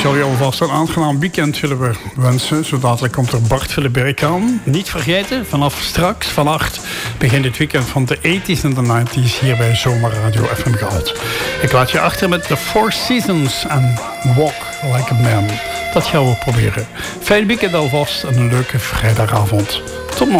zal je alvast een aangenaam weekend willen wensen. Zo dadelijk komt er Bart Philibert aan. Niet vergeten, vanaf 8 begint het weekend van de 80s en de 90s hier bij Zomerradio FM Goud. Ik laat je achter met The Four Seasons en Walk Like a Man. Dat gaan we proberen. Fijn weekend alvast en een leuke vrijdagavond. Tot morgen.